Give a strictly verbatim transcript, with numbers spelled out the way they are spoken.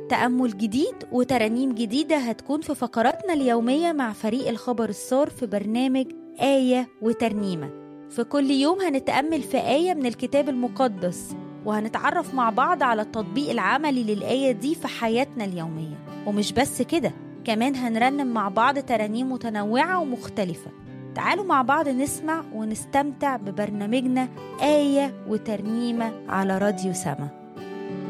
تأمل جديد وترانيم جديدة هتكون في فقراتنا اليومية مع فريق الخبر السار في برنامج آية وترنيمة. في كل يوم هنتأمل في آية من الكتاب المقدس، وهنتعرف مع بعض على التطبيق العملي للآية دي في حياتنا اليومية. ومش بس كده، كمان هنرنم مع بعض ترانيم متنوعة ومختلفة. تعالوا مع بعض نسمع ونستمتع ببرنامجنا آية وترنيمة على راديو سما.